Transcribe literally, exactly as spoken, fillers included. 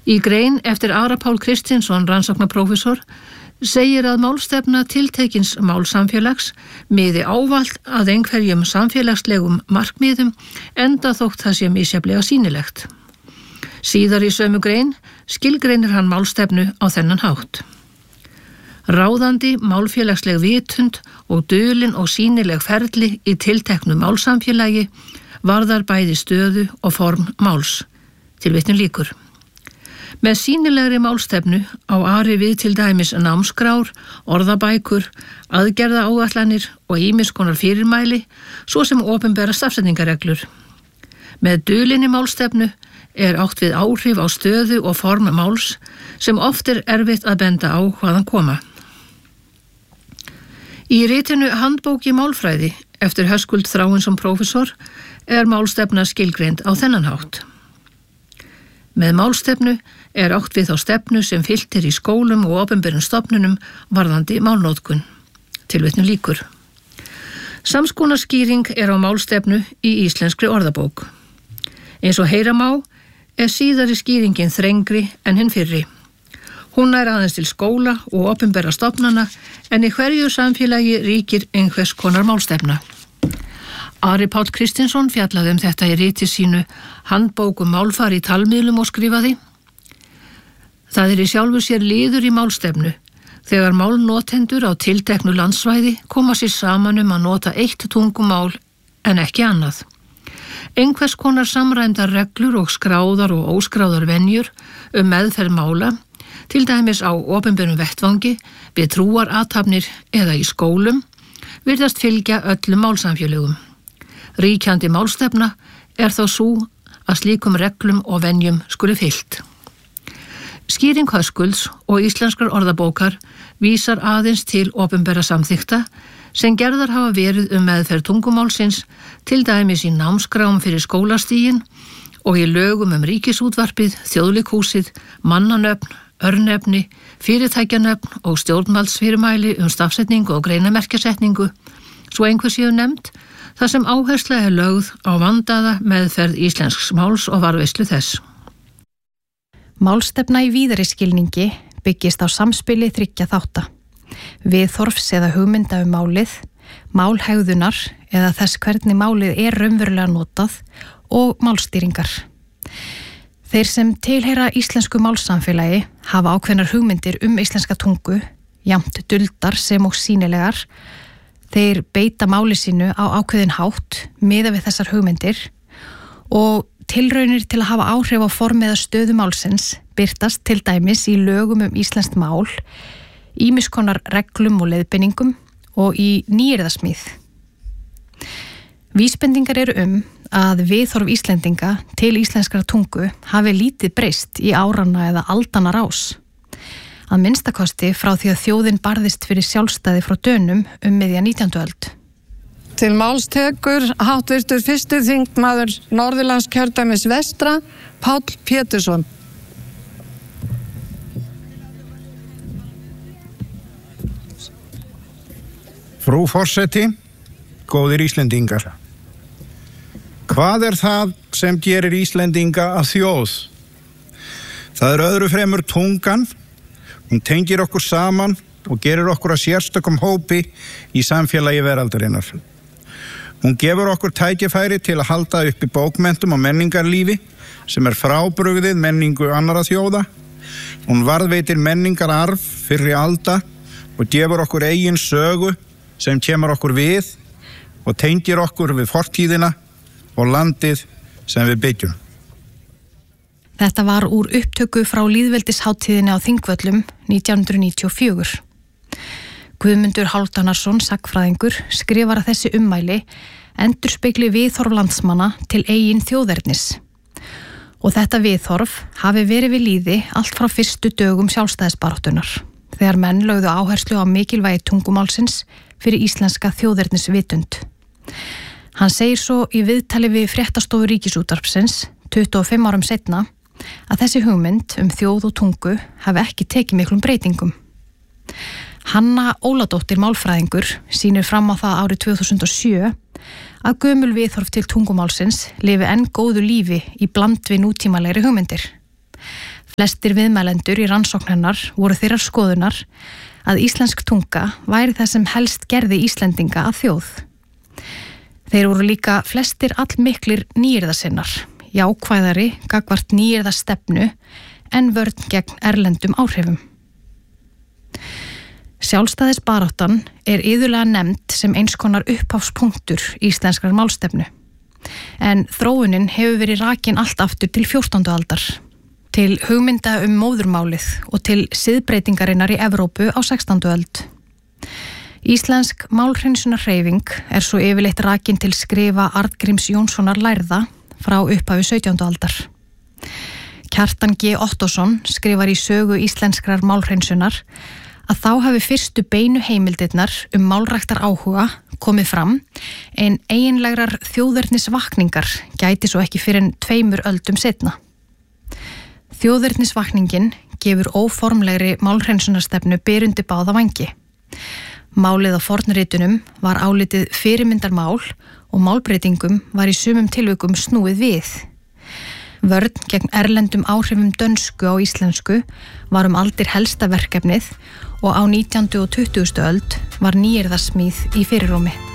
Í grein eftir Ara Pál Kristinsson, rannsóknarprófessor, segir að málstefna tiltekins málsamfélags miði ávallt að einhverjum samfélagslegum markmiðum enda þótt það sé misjafnlega sýnilegt. Síðar í sömu grein skilgreinir hann málstefnu á þennan hátt. Ráðandi málfélagsleg vitund og dulin og sýnileg ferli í tilteknu málsamfélagi varðar bæði stöðu og form máls. Tilvitnun lýkur. Með sýnilegri málstefnu á Ari við til dæmis námskrár, orðabækur, aðgerða áætlanir og ýmiss konar fyrirmæli, svo sem opinbera stafsetningarreglur. Með dulinni málstefnu er átt við áhrif á stöðu og form máls sem oft er erfitt að benda á hvaðan koma. Í ritinu Handbók í málfræði eftir Höskuld Þráinsson prófessor er málstefna skilgreind á þennan hátt. Með málstefnu er átt við þá stefnu sem fylgt er í skólum og opinberum stofnunum varðandi málnótkun. Tilvitnun lýkur. Samskonar skýring er á málstefnu í íslenskri orðabók. Eins og heyra má er síðari skýringin þrengri en hinn fyrri. Hún er aðeins til skóla og opinbera stofnana en í hverju samfélagi ríkir einhvers konar málstefna. Ari Páll Kristinsson fjallaði um þetta í riti sínu Handbók um málfar í talmiðlum og skrifaði: Það er í sjálfu sér liður í málstefnu þegar málnotendur á tilteknu landsvæði koma sér saman um að nota eitt tungumál en ekki annað. Einhvers konar samræmdar reglur og skráðar og óskráðar venjur um meðferð mála, til dæmis á opinberum vettvangi, við trúarathafnir eða í skólum, virðast fylgja öllum málsamfélögum. Ríkjandi málstefna er þá sú að slíkum reglum og venjum skuli fylgt. Skýring Höskulds og íslenskrar orðabókar vísar aðeins til opinbera samþykta sem gerðar hafa verið um meðferð tungumálsins, til dæmis í námskrám fyrir skólastigin og í lögum um ríkisútvarpið, þjóðleikhúsið, mannanöfn, örnefni, fyrirtækjanöfn og stjórnvaldsfyrirmæli um stafsetningu og greinamerkjasetningu, svo einhver séu nefnt, þar sem áhersla er lögð á vandaða meðferð íslensks máls og varðveislu þess. Málstefna í víðari skilningi byggist á samspili þriggja þátta. Viðhorfs eða hugmynda um málið, málhegðunar eða þess hvernig málið er raunverulega notað og málstýringar. Þeir sem tilheyra íslensku málsamfélagi hafa ákveðnar hugmyndir um íslenska tungu, jafnt duldar sem og sýnilegar. Þeir beita máli sínu á ákveðin hátt miðað við þessar hugmyndir og tilraunir til að hafa áhrif á form eða stöðu málsins birtast til dæmis í lögum um íslenskt mál, ýmiss konar reglum og leiðbeiningum og í nýyrðasmíð. Vísbendingar eru um að viðhorf Íslendinga til íslenskrar tungu hafi lítið breyst í áranna eða aldana rás. Að minnstakosti frá því að þjóðin barðist fyrir sjálfstæði frá Dönum um miðja nítjándu öld. Til máls tekur háttvirtur fyrsti þingmaður Norðurlandskjördæmis vestra, Páll Pétursson. Frú forseti, góðir Íslendingar. Hvað er það sem gerir Íslendinga að þjóð? Það er öðru fremur tungan. Hún tengir okkur saman og gerir okkur að sérstökum hópi í samfélagi veraldarinnar. Hún gefur okkur tækifæri til að halda uppi bókmenntum og menningarlífi sem er frábrugðið menningu annarra þjóða. Hún varðveitir menningararf fyrri alda og gefur okkur eigin sögu sem kemur okkur við og tengir okkur við fortíðina og landið sem við byggjum. Þetta var úr upptöku frá lýðveldisháttíðinni á Þingvöllum nítján hundruð níutíu og fjögur. Guðmundur Hálfdanarsson, sagnfræðingur, skrifar að þessi ummæli endurspegli viðhorf landsmanna til eigin þjóðernis. Og þetta viðhorf hafi verið við lýði allt frá fyrstu dögum sjálfstæðisbaráttunnar, þegar menn lögðu áherslu á mikilvægi tungumálsins fyrir íslenska þjóðernisvitund. Hann segir svo í viðtali við fréttastofu Ríkisútvarpsins tuttugu og fimm árum seinna að þessi hugmynd um þjóð og tungu hafi ekki tekið miklum breytingum. Hanna Óladóttir málfræðingur sýnir fram á það árið tvö þúsund og sjö að gömul viðhorf til tungumálsins lifi enn góðu lífi í bland við nútímalegri hugmyndir. Flestir viðmælendur í rannsókn hennar voru þeirrar skoðunar að íslensk tunga væri það sem helst gerði Íslendinga að þjóð. Þeir voru líka flestir allmiklir nýyrðasinnar, jákvæðari gagnvart nýyrðastefnu en vörn gegn erlendum áhrifum. Sjálfstæðisbaráttan er iðulega nefnd sem eins konar upphafspunktur íslenskrar málstefnu, en þróunin hefur verið rakin allt aftur til fjórtándu aldar, til hugmynda um móðurmálið og til siðbreytingarinnar í Evrópu á sextándu öld. Íslensk málhreinsunarhreyfing er svo yfirleitt rakin til skrifa Arngríms Jónssonar lærða frá upphafi sautjándu aldar. Kjartan G. Ottosson skrifar í sögu íslenskrar málhreinsunar að þá hafi fyrstu beinu heimildirnar um málræktar áhuga komið fram, en eiginlegrar þjóðernisvakningar gæti svo ekki fyrir en tveimur öldum setna. Þjóðernisvakningin gefur óformlegri málhreinsunarstefnu berundi báða vangi. Málið á fornritunum var álitið fyrirmyndarmál og málbreytingum var í sumum tilvikum snúið við. Vörn gegn erlendum áhrifum dönsku á íslensku var um aldir helsta verkefnið og á nítjándu og tuttugustu öld var nýyrðasmíð í fyrirrúmi.